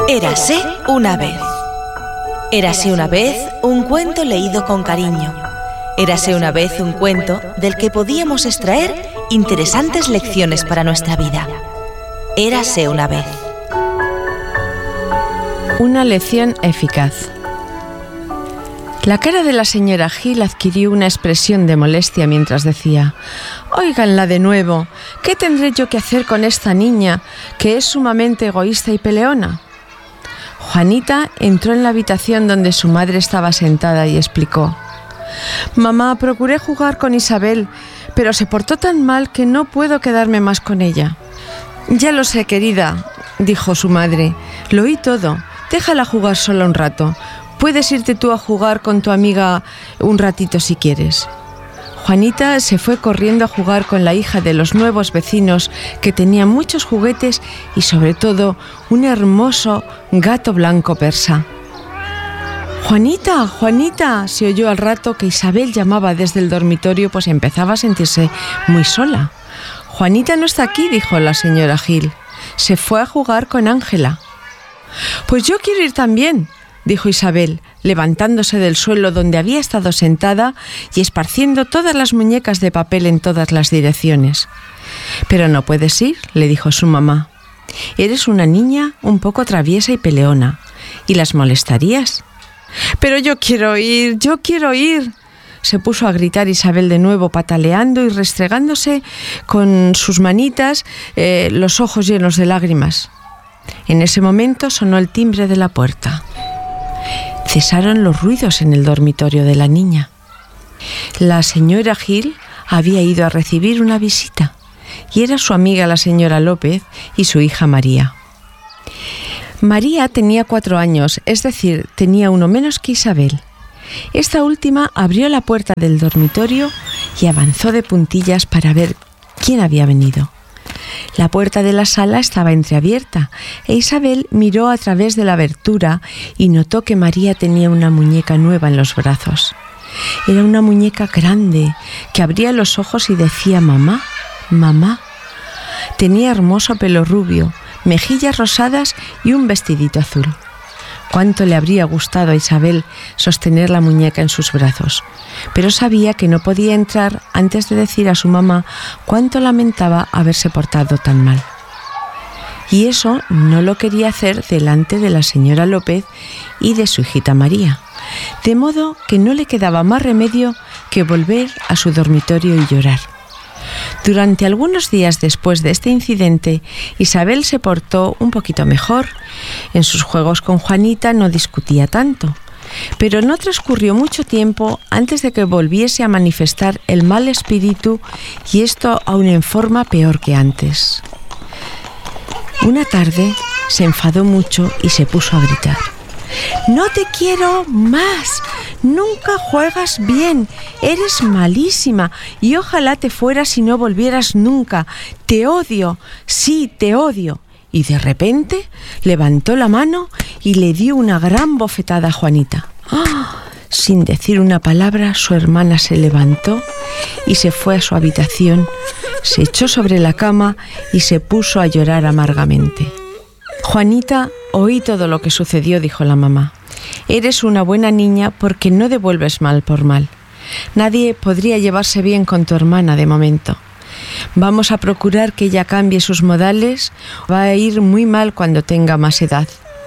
Érase una vez. Érase una vez un cuento leído con cariño. Érase una vez un cuento del que podíamos extraer interesantes lecciones para nuestra vida. Érase una vez. Una lección eficaz. La cara de la señora Hill adquirió una expresión de molestia mientras decía: «Óiganla de nuevo, ¿qué tendré yo que hacer con esta niña, que es sumamente egoísta y peleona?» Juanita entró en la habitación donde su madre estaba sentada y explicó: «Mamá, procuré jugar con Isabel, pero se portó tan mal que no puedo quedarme más con ella». «Ya lo sé, querida», dijo su madre, «lo oí todo. Déjala jugar sola un rato. Puedes irte tú a jugar con tu amiga un ratito si quieres». Juanita se fue corriendo a jugar con la hija de los nuevos vecinos, que tenía muchos juguetes y sobre todo un hermoso gato blanco persa. «Juanita, Juanita», se oyó al rato que Isabel llamaba desde el dormitorio, pues empezaba a sentirse muy sola. «Juanita no está aquí», dijo la señora Hill. «Se fue a jugar con Ángela». «Pues yo quiero ir también», dijo Isabel, levantándose del suelo donde había estado sentada y esparciendo todas las muñecas de papel en todas las direcciones. «Pero no puedes ir», le dijo su mamá. «Eres una niña un poco traviesa y peleona, y las molestarías». «Pero yo quiero ir, yo quiero ir», se puso a gritar Isabel de nuevo, pataleando y restregándose con sus manitas los ojos llenos de lágrimas. En ese momento sonó el timbre de la puerta. Cesaron los ruidos en el dormitorio de la niña. La señora Hill había ido a recibir una visita y era su amiga la señora López y su hija María. María tenía 4 años, es decir, tenía uno menos que Isabel. Esta última abrió la puerta del dormitorio y avanzó de puntillas para ver quién había venido. La puerta de la sala estaba entreabierta e Isabel miró a través de la abertura y notó que María tenía una muñeca nueva en los brazos. Era una muñeca grande que abría los ojos y decía: «Mamá, mamá». Tenía hermoso pelo rubio, mejillas rosadas y un vestidito azul. Cuánto le habría gustado a Isabel sostener la muñeca en sus brazos, pero sabía que no podía entrar antes de decir a su mamá cuánto lamentaba haberse portado tan mal. Y eso no lo quería hacer delante de la señora López y de su hijita María, de modo que no le quedaba más remedio que volver a su dormitorio y llorar. Durante algunos días después de este incidente, Isabel se portó un poquito mejor. En sus juegos con Juanita no discutía tanto, pero no transcurrió mucho tiempo antes de que volviese a manifestar el mal espíritu, y esto aún en forma peor que antes. Una tarde se enfadó mucho y se puso a gritar: «No te quiero más, nunca juegas bien, eres malísima y ojalá te fueras y no volvieras nunca, te odio, sí, te odio». Y de repente levantó la mano y le dio una gran bofetada a Juanita. ¡Oh! Sin decir una palabra, su hermana se levantó y se fue a su habitación, se echó sobre la cama y se puso a llorar amargamente. «Juanita, oí todo lo que sucedió», dijo la mamá. «Eres una buena niña porque no devuelves mal por mal. Nadie podría llevarse bien con tu hermana de momento. Vamos a procurar que ella cambie sus modales. Va a ir muy mal cuando tenga más edad.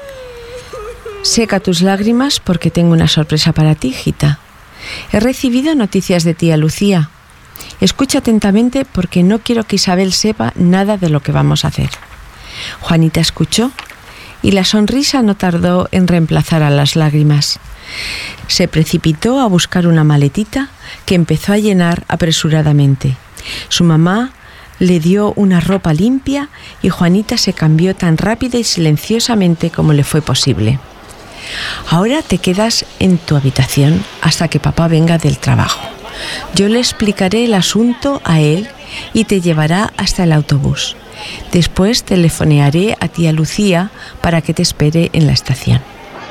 Seca tus lágrimas porque tengo una sorpresa para ti, hijita. He recibido noticias de tía Lucía. Escucha atentamente porque no quiero que Isabel sepa nada de lo que vamos a hacer». Juanita escuchó y la sonrisa no tardó en reemplazar a las lágrimas. Se precipitó a buscar una maletita que empezó a llenar apresuradamente. Su mamá le dio una ropa limpia y Juanita se cambió tan rápida y silenciosamente como le fue posible. «Ahora te quedas en tu habitación hasta que papá venga del trabajo. Yo le explicaré el asunto a él y te llevará hasta el autobús. Después telefonearé a tía Lucía para que te espere en la estación».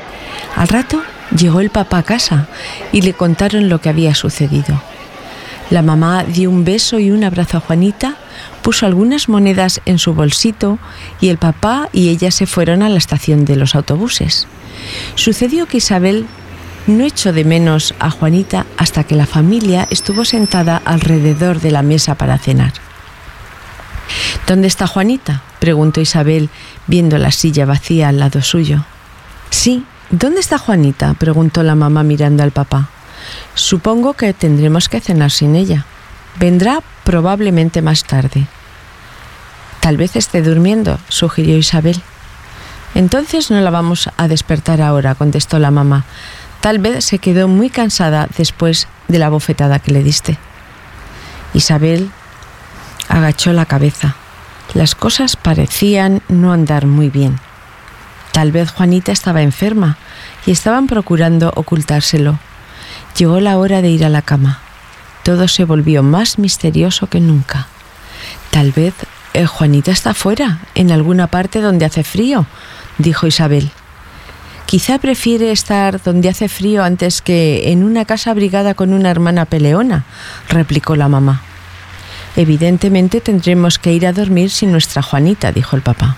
Al rato llegó el papá a casa y le contaron lo que había sucedido. La mamá dio un beso y un abrazo a Juanita, puso algunas monedas en su bolsito y el papá y ella se fueron a la estación de los autobuses. Sucedió que Isabel no echó de menos a Juanita hasta que la familia estuvo sentada alrededor de la mesa para cenar. ¿Dónde está Juanita?, preguntó Isabel, viendo la silla vacía al lado suyo. Sí, ¿dónde está Juanita?, preguntó la mamá mirando al papá. Supongo que tendremos que cenar sin ella. Vendrá probablemente más tarde. Tal vez esté durmiendo, sugirió Isabel. Entonces no la vamos a despertar ahora, contestó la mamá. Tal vez se quedó muy cansada después de la bofetada que le diste. Isabel agachó la cabeza. Las cosas parecían no andar muy bien. Tal vez Juanita estaba enferma y estaban procurando ocultárselo. Llegó la hora de ir a la cama. Todo se volvió más misterioso que nunca. Tal vez Juanita está fuera, en alguna parte donde hace frío, dijo Isabel. Quizá prefiere estar donde hace frío antes que en una casa abrigada con una hermana peleona, replicó la mamá. Evidentemente tendremos que ir a dormir sin nuestra Juanita, dijo el papá.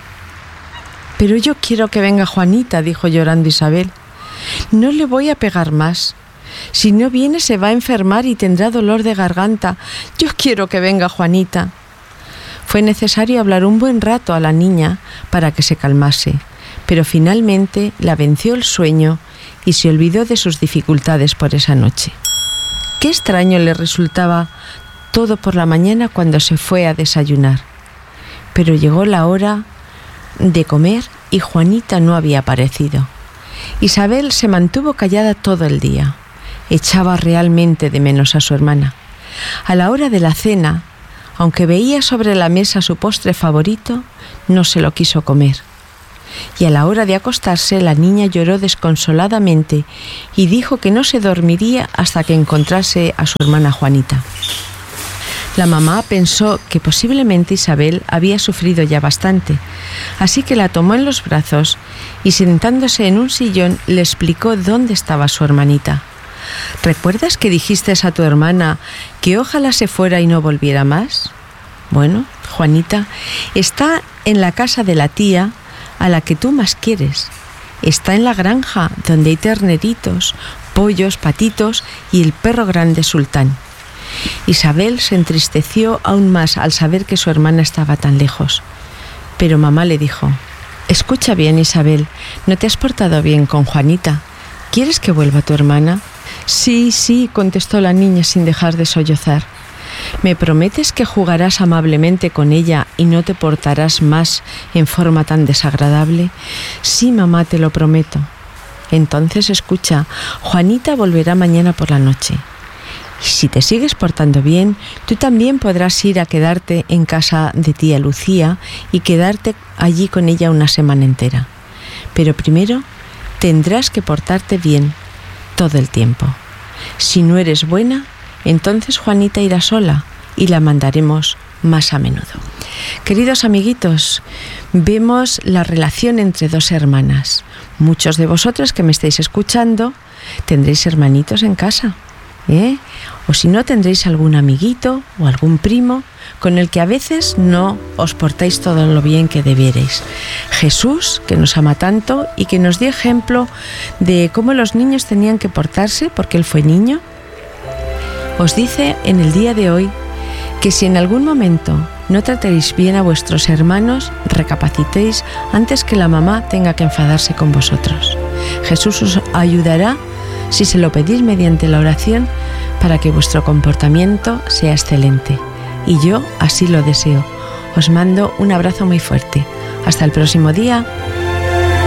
Pero yo quiero que venga Juanita, dijo llorando Isabel. No le voy a pegar más. Si no viene se va a enfermar y tendrá dolor de garganta. Yo quiero que venga Juanita. Fue necesario hablar un buen rato a la niña para que se calmase, pero finalmente la venció el sueño y se olvidó de sus dificultades por esa noche. Qué extraño le resultaba todo por la mañana cuando se fue a desayunar. Pero llegó la hora de comer y Juanita no había aparecido. Isabel se mantuvo callada todo el día. Echaba realmente de menos a su hermana. A la hora de la cena, aunque veía sobre la mesa su postre favorito, no se lo quiso comer. Y a la hora de acostarse, la niña lloró desconsoladamente y dijo que no se dormiría hasta que encontrase a su hermana Juanita. La mamá pensó que posiblemente Isabel había sufrido ya bastante, así que la tomó en los brazos y sentándose en un sillón le explicó dónde estaba su hermanita. ¿Recuerdas que dijiste a tu hermana que ojalá se fuera y no volviera más? Bueno, Juanita está en la casa de la tía a la que tú más quieres. Está en la granja donde hay terneritos, pollos, patitos y el perro grande Sultán. Isabel se entristeció aún más al saber que su hermana estaba tan lejos. Pero mamá le dijo: escucha bien, Isabel, no te has portado bien con Juanita. ¿Quieres que vuelva tu hermana? Sí, contestó la niña sin dejar de sollozar. ¿Me prometes que jugarás amablemente con ella y no te portarás más en forma tan desagradable? Sí, mamá, te lo prometo. Entonces escucha, Juanita volverá mañana por la noche. Y si te sigues portando bien, tú también podrás ir a quedarte en casa de tía Lucía y quedarte allí con ella una semana entera. Pero primero tendrás que portarte bien todo el tiempo. Si no eres buena, entonces Juanita irá sola y la mandaremos más a menudo. Queridos amiguitos, vemos la relación entre dos hermanas. Muchos de vosotros que me estáis escuchando tendréis hermanitos en casa, o si no, tendréis algún amiguito o algún primo con el que a veces no os portáis todo lo bien que debierais. Jesús, que nos ama tanto y que nos dio ejemplo de cómo los niños tenían que portarse porque Él fue niño, os dice en el día de hoy que si en algún momento no tratéis bien a vuestros hermanos, recapacitéis antes que la mamá tenga que enfadarse con vosotros. Jesús os ayudará si se lo pedís mediante la oración para que vuestro comportamiento sea excelente. Y yo así lo deseo. Os mando un abrazo muy fuerte. Hasta el próximo día.